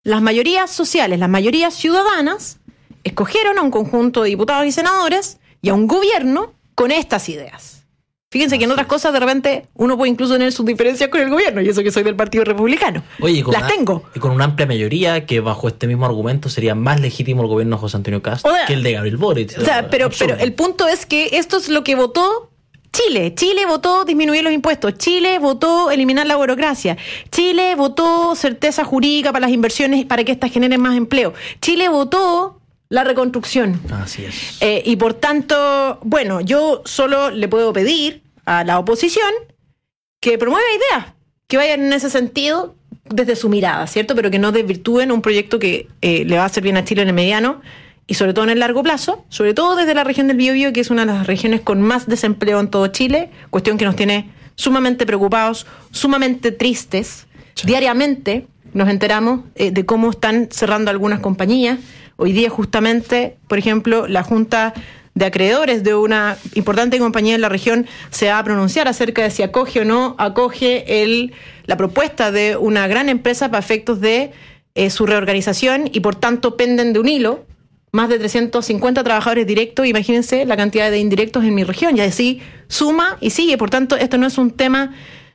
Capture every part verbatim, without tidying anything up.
las mayorías sociales, las mayorías ciudadanas, escogieron a un conjunto de diputados y senadores y a un gobierno con estas ideas. Fíjense que en otras cosas de repente uno puede incluso tener sus diferencias con el gobierno, y eso que soy del Partido Republicano. Oye, con las una, tengo. Y con una amplia mayoría que bajo este mismo argumento sería más legítimo el gobierno de José Antonio Cast o sea, que el de Gabriel Boric. O sea, pero, pero el punto es que esto es lo que votó Chile. Chile votó disminuir los impuestos. Chile votó eliminar la burocracia. Chile votó certeza jurídica para las inversiones para que éstas generen más empleo. Chile votó la reconstrucción. Así es. Eh, y por tanto, bueno, yo solo le puedo pedir a la oposición que promueva ideas, que vayan en ese sentido desde su mirada, ¿cierto? Pero que no desvirtúen un proyecto que eh, le va a hacer bien a Chile en el mediano y sobre todo en el largo plazo, sobre todo desde la región del Biobío, que es una de las regiones con más desempleo en todo Chile, cuestión que nos tiene sumamente preocupados, sumamente tristes. Sí. Diariamente nos enteramos eh, de cómo están cerrando algunas compañías. Hoy día justamente, por ejemplo, la Junta de Acreedores de una importante compañía en la región se va a pronunciar acerca de si acoge o no acoge el, la propuesta de una gran empresa para efectos de eh, su reorganización, y por tanto penden de un hilo más de trescientos cincuenta trabajadores directos. Imagínense la cantidad de indirectos en mi región, y así suma y sigue. Por tanto, esto no es un tema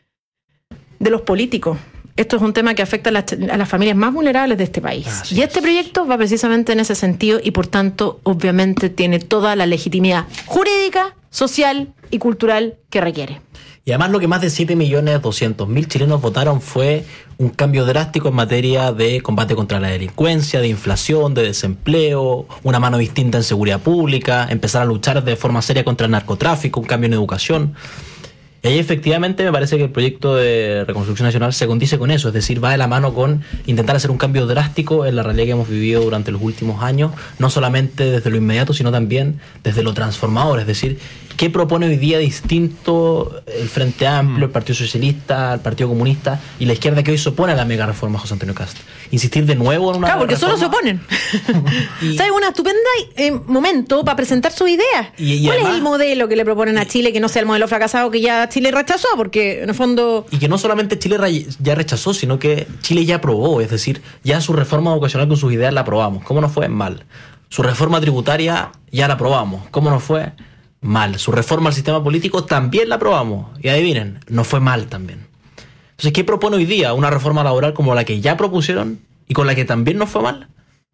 de los políticos. Esto es un tema que afecta a las, a las familias más vulnerables de este país. Así y este es. proyecto va precisamente en ese sentido y, por tanto, obviamente tiene toda la legitimidad jurídica, social y cultural que requiere. Y además lo que más de siete millones doscientos mil chilenos votaron fue un cambio drástico en materia de combate contra la delincuencia, de inflación, de desempleo, una mano distinta en seguridad pública, empezar a luchar de forma seria contra el narcotráfico, un cambio en educación. Y ahí efectivamente me parece que el proyecto de Reconstrucción Nacional se condice con eso, es decir, va de la mano con intentar hacer un cambio drástico en la realidad que hemos vivido durante los últimos años, no solamente desde lo inmediato, sino también desde lo transformador, es decir, ¿qué propone hoy día distinto el Frente Amplio, el Partido Socialista, el Partido Comunista y la izquierda que hoy se opone a la mega reforma José Antonio Cast? ¿Insistir de nuevo en una Claro, porque reforma? solo se oponen. y... O sea, es una estupenda eh, momento para presentar sus ideas. Y, y ¿Cuál además, es el modelo que le proponen a Chile que no sea el modelo fracasado que ya Chile rechazó? Porque en el fondo... Y que no solamente Chile ya rechazó, sino que Chile ya aprobó, es decir, ya su reforma educacional con sus ideas la aprobamos. ¿Cómo nos fue? Mal. Su reforma tributaria ya la aprobamos. ¿Cómo nos fue? Mal. Su reforma al sistema político también la aprobamos. Y adivinen, no fue mal también. Entonces, ¿qué propone hoy día una reforma laboral como la que ya propusieron y con la que también no fue mal?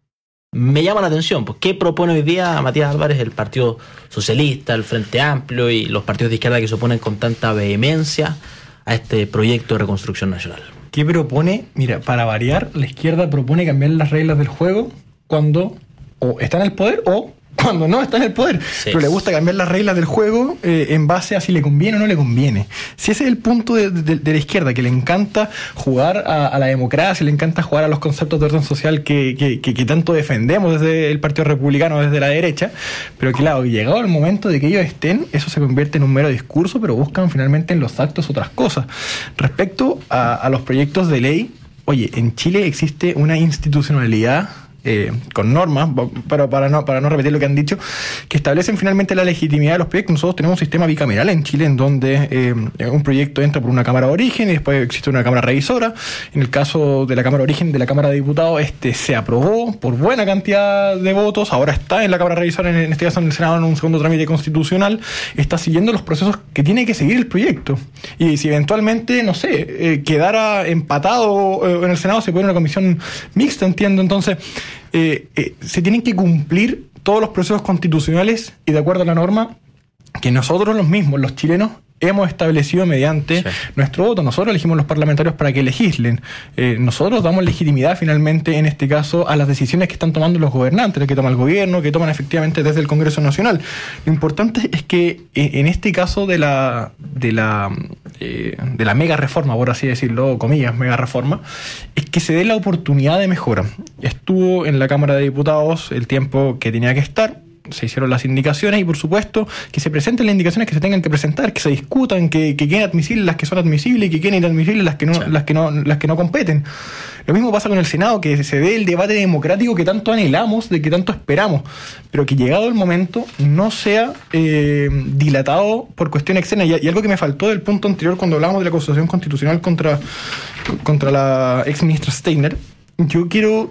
Me llama la atención. Pues, ¿qué propone hoy día Matías Álvarez, el Partido Socialista, el Frente Amplio y los partidos de izquierda que se oponen con tanta vehemencia a este proyecto de reconstrucción nacional? ¿Qué propone? Mira, para variar, la izquierda propone cambiar las reglas del juego cuando o está en el poder o cuando no está en el poder, sí. Pero le gusta cambiar las reglas del juego eh, en base a si le conviene o no le conviene. Si ese es el punto de, de, de la izquierda, que le encanta jugar a, a la democracia, le encanta jugar a los conceptos de orden social que, que, que, que tanto defendemos desde el Partido Republicano, desde la derecha, pero claro, llegado el momento de que ellos estén, eso se convierte en un mero discurso, pero buscan finalmente en los actos otras cosas. Respecto a, a los proyectos de ley, oye, en Chile existe una institucionalidad Eh, con normas, pero para no, para no repetir lo que han dicho, que establecen finalmente la legitimidad de los proyectos. Nosotros tenemos un sistema bicameral en Chile en donde eh, un proyecto entra por una Cámara de Origen y después existe una Cámara Revisora. En el caso de la Cámara de Origen de la Cámara de Diputados, este se aprobó por buena cantidad de votos, ahora está en la Cámara Revisora, en este caso en el Senado, en un segundo trámite constitucional, está siguiendo los procesos que tiene que seguir el proyecto. Y si eventualmente, no sé, eh, quedara empatado eh, en el Senado, se puede ir a una comisión mixta, entiendo. Entonces, Eh, eh, se tienen que cumplir todos los procesos constitucionales y de acuerdo a la norma que nosotros los mismos, los chilenos, hemos establecido mediante sí. nuestro voto. Nosotros elegimos los parlamentarios para que legislen. Eh, nosotros damos legitimidad finalmente, en este caso, a las decisiones que están tomando los gobernantes, que toma el gobierno, que toman efectivamente desde el Congreso Nacional. Lo importante es que eh, en este caso de la de la eh, de la mega reforma, por así decirlo, comillas, mega reforma, es que se dé la oportunidad de mejora. Estuvo en la Cámara de Diputados el tiempo que tenía que estar, se hicieron las indicaciones y por supuesto que se presenten las indicaciones que se tengan que presentar, que se discutan, que, que queden admisibles las que son admisibles y que queden inadmisibles las que no, sí. las que no, las que no competen. Lo mismo pasa con el Senado, que se dé el debate democrático que tanto anhelamos, de que tanto esperamos, pero que llegado el momento no sea eh, dilatado por cuestión externa. Y, y algo que me faltó del punto anterior cuando hablábamos de la acusación constitucional contra, contra la ex ministra Steiner, yo quiero